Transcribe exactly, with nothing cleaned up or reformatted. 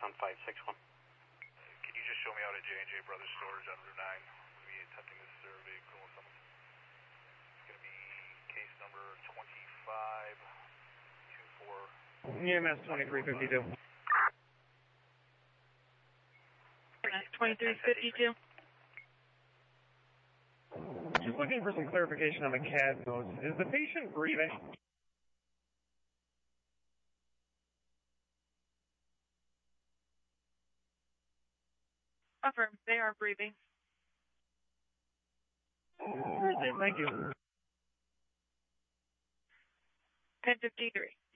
on five six one. Can you just show me out at J and J Brothers Storage on Route nine? We'll be attempting to serve a vehicle with someone. It's going to be case number twenty-five twenty-four. E M S twenty-three fifty-two. twenty-three fifty-two. Just looking for some clarification on the C A D notes. Is the patient breathing? Affirm, they are breathing. Thank you. ten fifty-three.